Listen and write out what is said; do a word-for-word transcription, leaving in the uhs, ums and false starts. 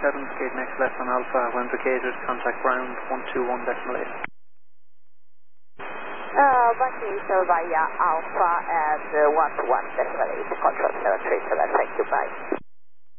out indicate next left on Alpha. When vacated, contact ground one two one decimal eight. Uh, vacation via Alpha and uh, one two one decimal eight, control seven three seven, thank you, bye.